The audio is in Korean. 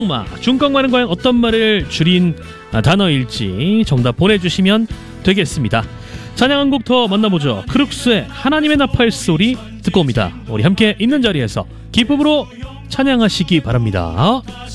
중꺾말은 과연 어떤 말을 줄인 단어일지 정답 보내주시면 되겠습니다. 찬양 한 곡 더 만나보죠. 크룩스의 하나님의 나팔 소리 듣고 옵니다. 우리 함께 있는 자리에서 기쁨으로 찬양하시기 바랍니다.